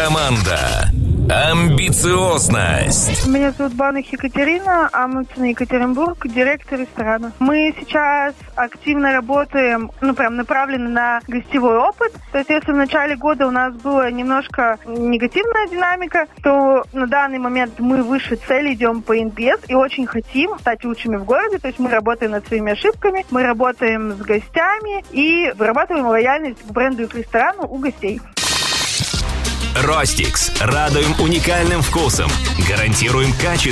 Команда. Амбициозность. Меня зовут Баных Екатерина, Амутина, Екатеринбург, директор ресторана. Мы сейчас активно работаем, прям направлены на гостевой опыт. То есть, если в начале года у нас была немножко негативная динамика, то на данный момент мы выше цели, идем по NPS и очень хотим стать лучшими в городе. То есть, мы работаем над своими ошибками, мы работаем с гостями и вырабатываем лояльность к бренду и к ресторану у гостей. Ростикс. Радуем уникальным вкусом. Гарантируем качество.